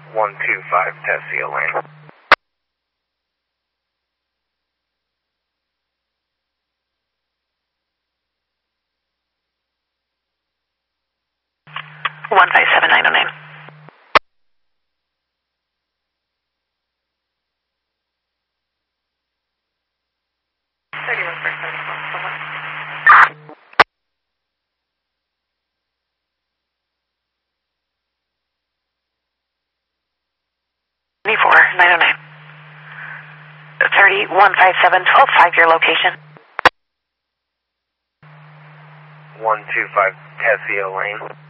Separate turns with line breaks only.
125 Tessio Lane.
One 57909. Four 909. 315712. 5-year location.
125 Tessio Lane.